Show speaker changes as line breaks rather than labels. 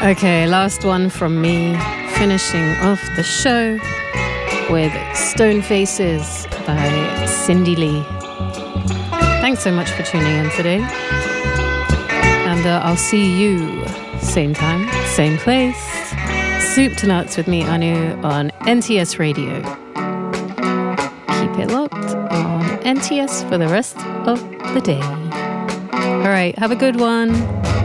Okay, last one from me, finishing off the show with Stone Faces by Cindy Lee. Thanks so much for tuning in today. And I'll see you same time, same place. Soup to Nuts with me, Anu, on NTS Radio. Keep it locked on NTS for the rest of the day. All right, have a good one.